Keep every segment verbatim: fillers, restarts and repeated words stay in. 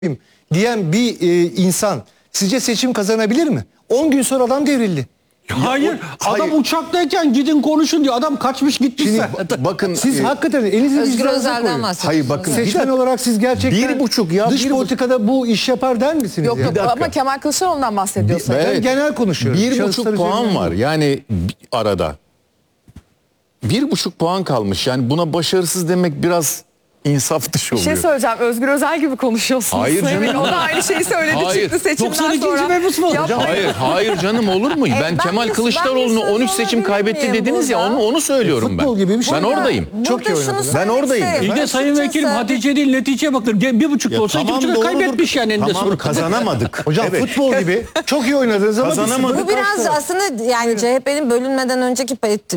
diyen bir e, insan sizce seçim kazanabilir mi? on gün sonra adam devrildi. Hayır, adam hayır. Uçaktayken gidin konuşun diyor. Adam kaçmış gitmiş. Şimdi, bakın siz e, hakikaten elinizi Özgür Özel'den bahsediyorsunuz. Hayır bakın seçmen olarak siz gerçekten bir buçuk ya dış bir politikada buçuk. bu iş yapar der misiniz? Yok yok ama Kemal Kılıçdaroğlu'ndan bahsediyorsun. Ben evet. genel konuşuyorum. Bir buçuk puan var yani arada. Bir buçuk puan kalmış. Yani buna başarısız demek biraz insaf dışı oluyor. Bir şey söyleyeceğim. Özgür Özel gibi konuşuyorsunuz. Hayır canım. O da aynı şeyi söyledi hayır. çıktı seçimden sonra. doksan ikinci mebus mu hocam? Hayır, hayır canım olur mu? Ben, ben Kemal bir, Kılıçdaroğlu'nu on üç seçim kaybetti dediniz ya onu onu söylüyorum ben. Gibi bir şey. Ben oradayım. Çok iyi oynadınız. Ben oradayım. İyi de sayın vekilim hatice değil neticeye bakın. Bir buçuk olsa iki buçuk kaybetmiş yani eninde tamam, sonunda. kazanamadık. Hocam evet. Futbol gibi çok iyi oynadınız ama bu biraz aslında yani C H P'nin bölünmeden önceki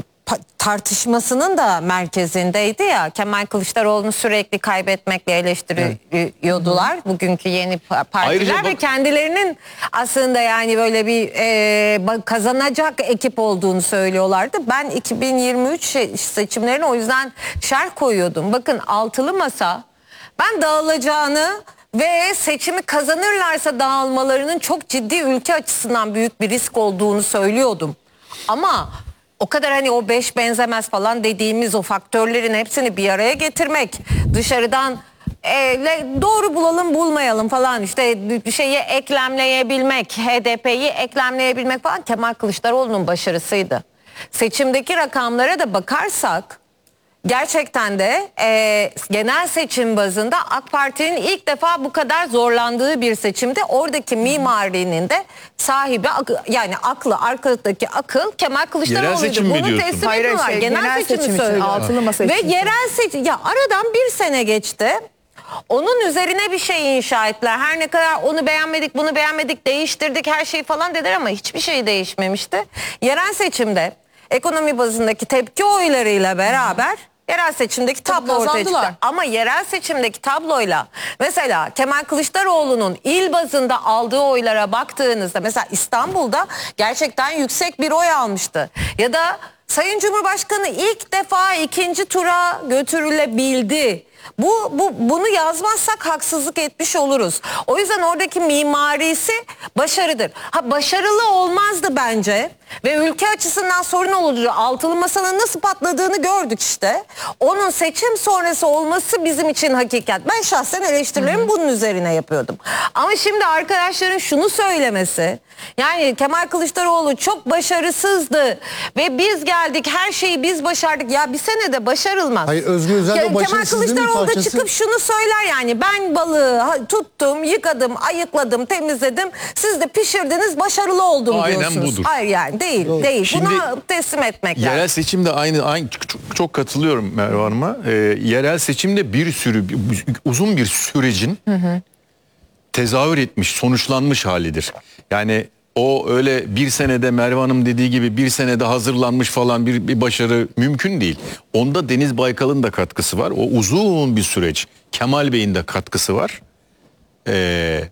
tartışmasının da merkezindeydi ya. Kemal Kılıçdaroğlu'nu sürekli kaybetmekle eleştiriyordular. Evet. Bugünkü yeni partiler ve kendilerinin aslında yani böyle bir e, kazanacak ekip olduğunu söylüyorlardı. Ben iki bin yirmi üç seçimlerine o yüzden şerh koyuyordum. Bakın altılı masa ben dağılacağını ve seçimi kazanırlarsa dağılmalarının çok ciddi ülke açısından büyük bir risk olduğunu söylüyordum. Ama o kadar hani o beş benzemez falan dediğimiz o faktörlerin hepsini bir araya getirmek, dışarıdan e, doğru bulalım bulmayalım falan işte bir şeyi eklemleyebilmek, H D P'yi eklemleyebilmek falan Kemal Kılıçdaroğlu'nun başarısıydı. Seçimdeki rakamlara da bakarsak gerçekten de e, genel seçim bazında AK Parti'nin ilk defa bu kadar zorlandığı bir seçimde oradaki mimarinin de sahibi yani aklı arkadaki akıl Kemal Kılıçdaroğlu'ydu. Bunu teslim ediyorlar. Şey, genel, genel seçimi seçim söylüyor. Altılı masa Ve için. yerel seçim ya aradan bir sene geçti. Onun üzerine bir şey inşa ettiler. Her ne kadar onu beğenmedik, bunu beğenmedik, değiştirdik her şeyi falan dediler ama hiçbir şey değişmemişti. Yerel seçimde ekonomi bazındaki tepki oylarıyla beraber yerel seçimdeki tablo ortaya çıktı. Ama yerel seçimdeki tabloyla mesela Kemal Kılıçdaroğlu'nun il bazında aldığı oylara baktığınızda mesela İstanbul'da gerçekten yüksek bir oy almıştı. Ya da Sayın Cumhurbaşkanı ilk defa ikinci tura götürülebildi. Bu, bu bunu yazmazsak haksızlık etmiş oluruz. O yüzden oradaki mimarisi başarıdır. Ha başarılı olmazdı bence ve ülke açısından sorun olurdu. Altılı masanın nasıl patladığını gördük işte. Onun seçim sonrası olması bizim için hakikat. Ben şahsen eleştirilerimi bunun üzerine yapıyordum. Ama şimdi arkadaşların şunu söylemesi, yani Kemal Kılıçdaroğlu çok başarısızdı ve biz geldik her şeyi biz başardık. Ya bir senede başarılmaz. Hayır Özgür Özel o başarısızlığın Kemal da çıkıp şunu söyler yani ben balığı tuttum, yıkadım, ayıkladım, temizledim. Siz de pişirdiniz, başarılı oldum aynen diyorsunuz. Budur. Hayır yani değil, Doğru. değil. Şimdi, buna teslim etmek lazım. Yerel seçimde aynı, aynı çok, çok katılıyorum Merve Hanım'a. Ee, yerel seçimde bir sürü uzun bir sürecin hı hı. tezahür etmiş, sonuçlanmış halidir. Yani o öyle bir senede Merve Hanım dediği gibi bir senede hazırlanmış falan bir, bir başarı mümkün değil. Onda Deniz Baykal'ın da katkısı var. O uzun bir süreç. Kemal Bey'in de katkısı var. Ee,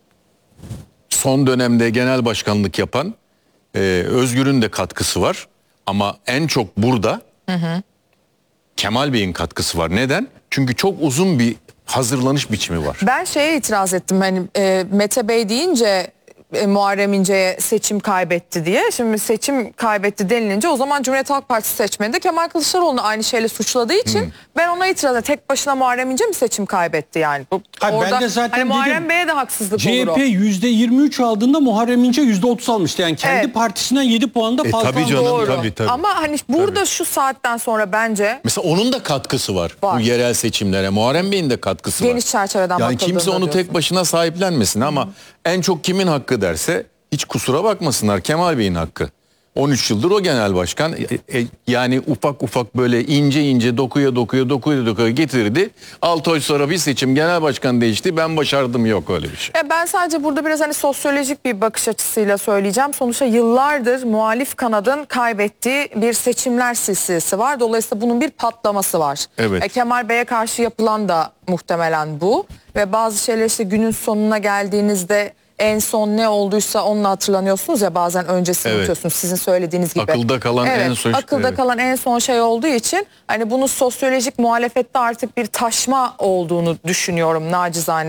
son dönemde genel başkanlık yapan e, Özgür'ün de katkısı var. Ama en çok burada hı hı. Kemal Bey'in katkısı var. Neden? Çünkü çok uzun bir hazırlanış biçimi var. Ben şeye itiraz ettim. Hani e, Mete Bey deyince E, Muharrem İnce'ye seçim kaybetti diye. Şimdi seçim kaybetti denilince o zaman Cumhuriyet Halk Partisi seçmeni de Kemal Kılıçdaroğlu'nu aynı şeyle suçladığı için hmm. ben ona itiraz ettim. Tek başına Muharrem İnce mi seçim kaybetti yani? Bu, Hayır, orada ben de zaten hani Muharrem dedim, Bey'e de haksızlık C H P olur o. yüzde yirmi üç aldığında Muharrem İnce yüzde otuz almıştı. Yani kendi evet. partisinden yedi puan da fazla. E, tabii canım Doğru. tabii tabii. Ama hani burada tabii. şu saatten sonra bence. Mesela onun da katkısı var, var. Bu yerel seçimlere. Muharrem Bey'in de katkısı Geniş var. Geniş çerçeveden yani kimse onu diyorsun. tek başına sahiplenmesin ama hmm. en çok kimin hakkı derse hiç kusura bakmasınlar Kemal Bey'in hakkı. on üç yıldır o genel başkan e, e, yani ufak ufak böyle ince ince dokuya dokuya dokuya dokuya getirdi. altı ay sonra bir seçim genel başkan değişti, ben başardım, yok öyle bir şey. E ben sadece burada biraz hani sosyolojik bir bakış açısıyla söyleyeceğim. Sonuçta yıllardır muhalif kanadın kaybettiği bir seçimler silsilesi var. Dolayısıyla bunun bir patlaması var. Evet. E, Kemal Bey'e karşı yapılan da muhtemelen bu. Ve bazı şeyler işte günün sonuna geldiğinizde en son ne olduysa onunla hatırlanıyorsunuz ya, bazen öncesini evet. unutuyorsunuz sizin söylediğiniz gibi. Akılda kalan evet, en son. Akılda evet. kalan en son şey olduğu için hani bunun sosyolojik muhalefette artık bir taşma olduğunu düşünüyorum nacizane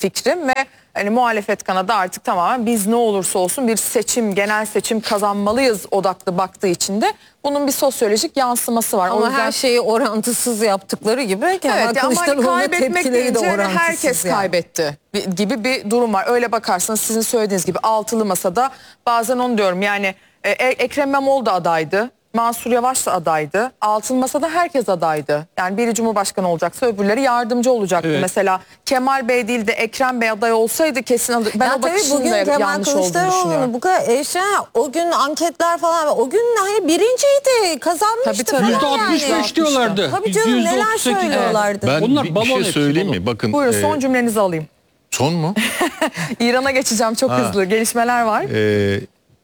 fikrim ve hani muhalefet kanadı artık tamamen biz ne olursa olsun bir seçim, genel seçim kazanmalıyız odaklı baktığı için de bunun bir sosyolojik yansıması var. Ama o yüzden her şeyi orantısız yaptıkları gibi Kemal evet, ama hani Kılıçdaroğlu'na kaybetmek tepkileri de deyince hani orantısız. herkes yani. kaybetti gibi bir durum var. Öyle bakarsanız sizin söylediğiniz gibi altılı masada bazen onu diyorum yani e, Ekrem İmamoğlu da adaydı. Mansur Yavaş da adaydı. Altılı masada herkes adaydı. Yani biri Cumhurbaşkanı olacaksa öbürleri yardımcı olacaktı. Evet. Mesela Kemal Bey değil de Ekrem Bey aday olsaydı kesin alır. Ben Ya o tabii bakışın bugün da Kemal yanlış olduğunu Kılıçdaroğlu'nu düşünüyorum. bu kadar eşya, o gün anketler falan, o gün hani birinciydi, kazanmıştı Tabii, tabii. falan yüzde altmış beş yani. diyorlardı. Tabii canım, yüzde neler otuz sekiz. söylüyorlardı. Ben Bunlar bir, bir balon şey hepsi, söyleyeyim balon. mi? Bakın Buyurun e, son cümlenizi alayım. son mu? İran'a geçeceğim çok hızlı. Gelişmeler var. Ee,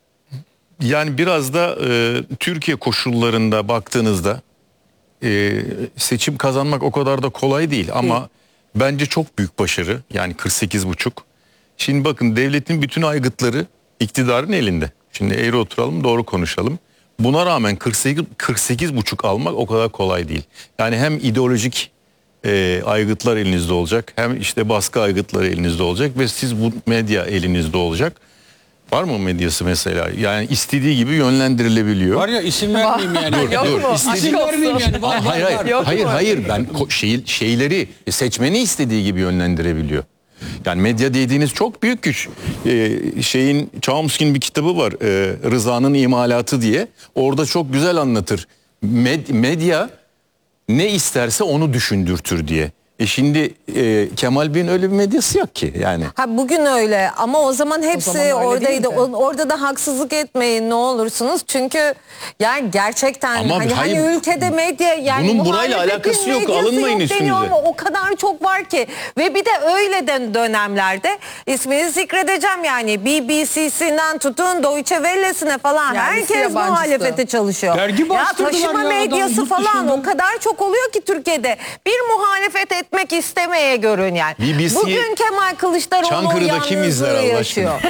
yani biraz da e, Türkiye koşullarında baktığınızda e, seçim kazanmak o kadar da kolay değil ama bence çok büyük başarı, yani kırk sekiz buçuk. Şimdi bakın, devletin bütün aygıtları iktidarın elinde. Şimdi eğri oturalım, doğru konuşalım. Buna rağmen kırk sekiz, kırk sekiz buçuk almak o kadar kolay değil. Yani hem ideolojik e, aygıtlar elinizde olacak, hem işte baskı aygıtları elinizde olacak ve siz bu medya elinizde olacak. Var mı medyası mesela? Yani istediği gibi yönlendirilebiliyor. Var ya, isim vermeyeyim yani. Yok dur. mu? İsim Aşk vermeyeyim olsun. yani. Var, var, Hayır hayır var. Yok hayır mu? hayır ben ko- şey, şeyleri seçmeni istediği gibi yönlendirebiliyor. Yani medya dediğiniz çok büyük güç. Ee, şeyin Chomsky'nin bir kitabı var, e, Rıza'nın İmalatı diye. Orada çok güzel anlatır. Med- medya ne isterse onu düşündürtür diye. E şimdi e, Kemal Bey'in öyle bir medyası yok ki yani. Ha bugün öyle ama o zaman hepsi zaman öyle oradaydı. değildi. O- orada da haksızlık etmeyin ne olursunuz. Çünkü yani gerçekten Ama hani, hayır, hani ülkede medya yani bunun burayla muhalefetin alakası yok, medyası alınmayın yok üstünüze. deniyor ama o kadar çok var ki. Ve bir de öyle de dönemlerde ismini zikredeceğim yani B B C'sinden tutun Deutsche Welle'sine falan Yani herkes yabancısı. muhalefete çalışıyor. Dergi Ya bastırdılar taşıma ya adam medyası yurt falan dışında. o kadar çok oluyor ki Türkiye'de. Bir muhalefet etmek istemeye görün yani. B B C Bugün Kemal Kılıçdaroğlu Çankırı'da kim izler yalnızlığı Allah yaşıyor.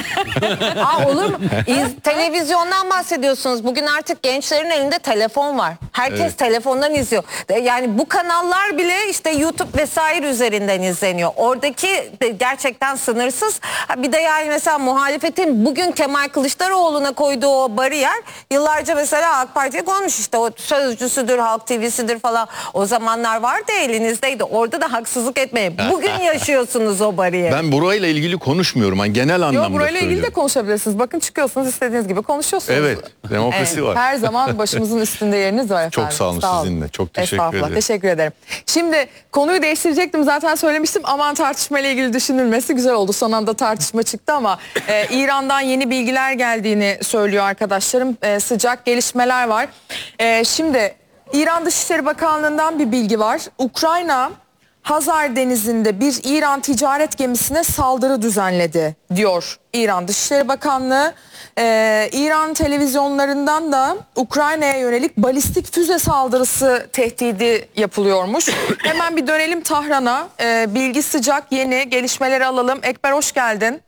Aa, olur mu? İz- televizyondan bahsediyorsunuz. Bugün artık gençlerin elinde telefon var. Herkes Evet. telefondan izliyor. De- Yani bu kanallar bile işte YouTube vesaire üzerinden izleniyor. Oradaki de gerçekten sınırsız. Ha, bir de yani mesela muhalefetin bugün Kemal Kılıçdaroğlu'na koyduğu o bariyer yıllarca mesela AK Parti'ye konmuş işte o Sözcüsüdür, Halk T V'sidir falan. O zamanlar vardı, elinizdeydi. Orada da haksızlık etmeyin. Bugün yaşıyorsunuz o bariyeri. Ben burayla ilgili konuşmuyorum. Yani genel anlamda Yok, burayla ilgili de söylüyorum. konuşabilirsiniz. Bakın çıkıyorsunuz istediğiniz gibi konuşuyorsunuz. Evet, demokrasi Evet, var. her zaman başımızın üstünde yeriniz var efendim. Çok sağ olun, sizin de. Çok teşekkür Estağfurullah, ederim. teşekkür ederim. Şimdi konuyu değiştirecektim, zaten söylemiştim. Aman tartışmayla ilgili düşünülmesi güzel oldu. Son anda tartışma çıktı ama e, İran'dan yeni bilgiler geldiğini söylüyor arkadaşlarım. E, sıcak gelişmeler var. E, şimdi İran Dışişleri Bakanlığı'ndan bir bilgi var. Ukrayna Hazar Denizi'nde bir İran ticaret gemisine saldırı düzenledi diyor İran Dışişleri Bakanlığı. Ee, İran televizyonlarından da Ukrayna'ya yönelik balistik füze saldırısı tehdidi yapılıyormuş. Hemen bir dönelim Tahran'a. Ee, bilgi sıcak, yeni gelişmeleri alalım. Ekber hoş geldin.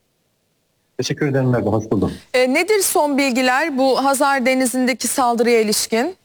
Teşekkür ederim Merve, hoş buldum. Ee, nedir son bilgiler bu Hazar Denizi'ndeki saldırıya ilişkin?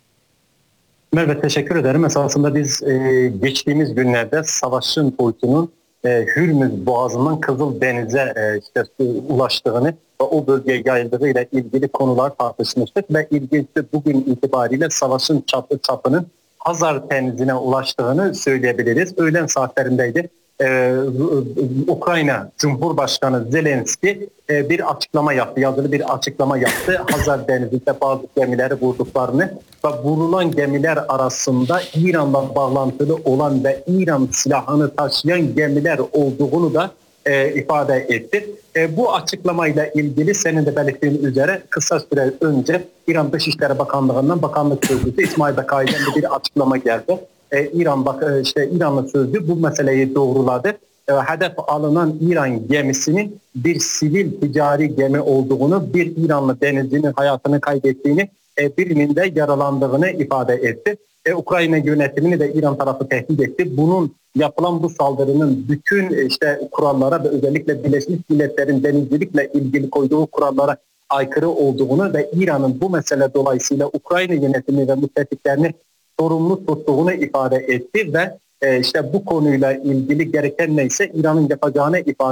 Merve teşekkür ederim. Esasında biz e, geçtiğimiz günlerde savaşın boyutunun e, Hürmüz Boğazı'ndan Kızıldeniz'e e, işte, e, ulaştığını ve o bölgeye yayıldığıyla ilgili konular tartışmıştık ve ilginçti bugün itibariyle savaşın çapı çapının Hazar Denizi'ne ulaştığını söyleyebiliriz. Öğlen saatlerindeydi. Ee, Ukrayna Cumhurbaşkanı Zelenski e, bir açıklama yaptı, yazılı bir açıklama yaptı. Hazar Denizi'nde bazı gemileri vurduklarını ve vurulan gemiler arasında İran'la bağlantılı olan ve İran silahını taşıyan gemiler olduğunu da e, ifade etti. E, bu açıklamayla ilgili senin de belirttiğin üzere kısa süre önce İran Dışişleri Bakanlığı'ndan Bakanlık Sözcüsü İsmail Bakai'den de bir açıklama geldi. Ee, İran bak işte İranlı sözcü bu meseleyi doğruladı. Ee, hedef alınan İran gemisinin bir sivil ticari gemi olduğunu, bir İranlı denizcinin hayatını kaybettiğini, e, birinin de yaralandığını ifade etti. E, Ukrayna yönetimini de İran tarafı tehdit etti. Bunun yapılan bu saldırının bütün işte kurallara ve özellikle Birleşmiş Milletler'in denizcilikle ilgili koyduğu kurallara aykırı olduğunu ve İran'ın bu mesele dolayısıyla Ukrayna yönetimi ve müttefiklerini sorumlu tuttuğunu ifade etti ve e, işte bu konuyla ilgili gereken neyse İran'ın yapacağını ifade